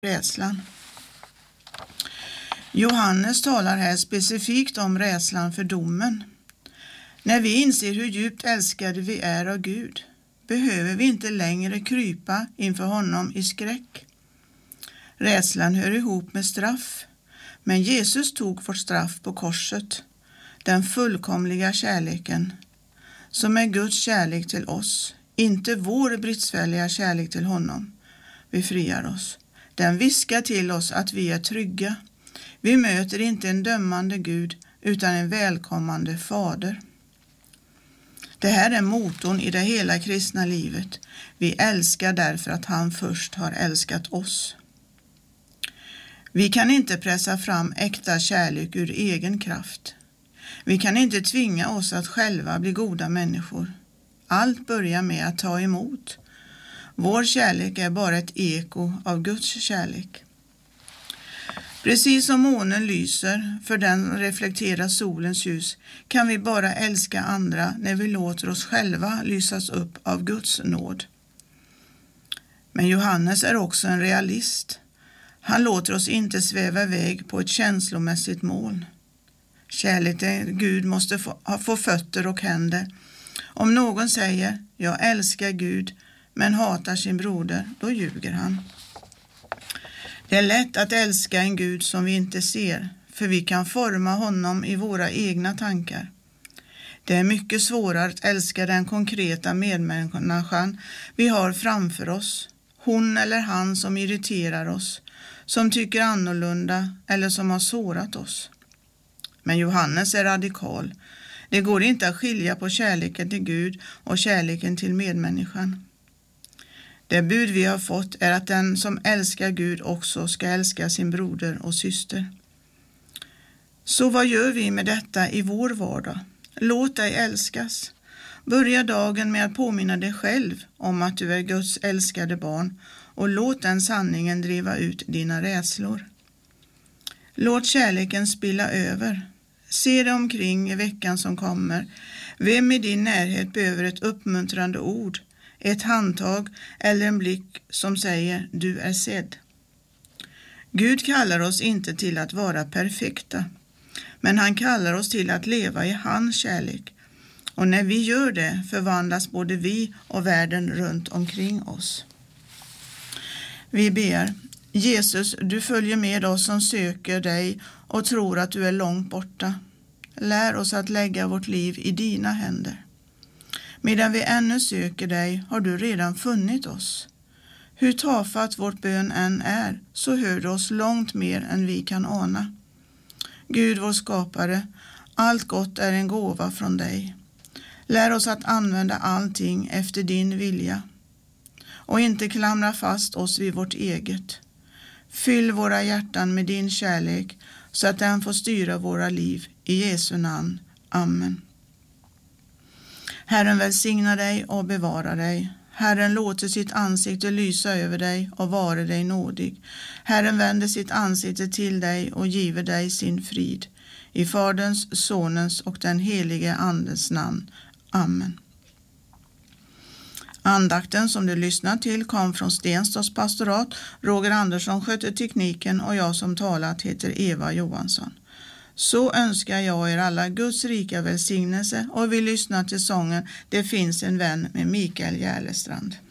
Rädslan. Johannes talar här specifikt om rädslan för domen. När vi inser hur djupt älskade vi är av Gud behöver vi inte längre krypa inför honom i skräck. Rädslan hör ihop med straff, men Jesus tog vårt straff på korset, den fullkomliga kärleken, som är Guds kärlek till oss, inte vår bristfälliga kärlek till honom, befriar oss. Den viskar till oss att vi är trygga. Vi möter inte en dömande Gud utan en välkommande fader. Det här är motorn i det hela kristna livet. Vi älskar därför att han först har älskat oss. Vi kan inte pressa fram äkta kärlek ur egen kraft. Vi kan inte tvinga oss att själva bli goda människor. Allt börjar med att ta emot. Vår kärlek är bara ett eko av Guds kärlek. Precis som månen lyser, för den reflekterar solens ljus, kan vi bara älska andra när vi låter oss själva lysas upp av Guds nåd. Men Johannes är också en realist. Han låter oss inte sväva iväg på ett känslomässigt moln. Kärlek till Gud måste få fötter och händer. Om någon säger, jag älskar Gud, men hatar sin broder, då ljuger han. Det är lätt att älska en Gud som vi inte ser, för vi kan forma honom i våra egna tankar. Det är mycket svårare att älska den konkreta medmänniskan vi har framför oss, hon eller han som irriterar oss, som tycker annorlunda eller som har sårat oss. Men Johannes är radikal. Det går inte att skilja på kärleken till Gud och kärleken till medmänniskan. Det bud vi har fått är att den som älskar Gud också ska älska sin broder och syster. Så vad gör vi med detta i vår vardag? Låt dig älskas. Börja dagen med att påminna dig själv om att du är Guds älskade barn och låt den sanningen driva ut dina rädslor. Låt kärleken spilla över. Se dig omkring i veckan som kommer. Vem i din närhet behöver ett uppmuntrande ord, ett handtag eller en blick som säger du är sedd? Gud kallar oss inte till att vara perfekta, men han kallar oss till att leva i hans kärlek. Och när vi gör det förvandlas både vi och världen runt omkring oss. Vi ber, Jesus, du följer med oss som söker dig och tror att du är långt borta. Lär oss att lägga vårt liv i dina händer. Medan vi ännu söker dig har du redan funnit oss. Hur tafatt vårt bön än är, så hör du oss långt mer än vi kan ana. Gud vår skapare, allt gott är en gåva från dig. Lär oss att använda allting efter din vilja och inte klamra fast oss vid vårt eget. Fyll våra hjärtan med din kärlek så att den får styra våra liv. I Jesu namn. Amen. Herren välsigna dig och bevara dig. Herren låter sitt ansikte lysa över dig och vare dig nådig. Herren vänder sitt ansikte till dig och giver dig sin frid. I Faderns, Sonens och den helige Andens namn. Amen. Andakten som du lyssnar till kom från Stenstads pastorat. Roger Andersson sköter tekniken och jag som talat heter Eva Johansson. Så önskar jag er alla Guds rika välsignelse och vi lyssnar till sången Det finns en vän med Mikael Järlestrand.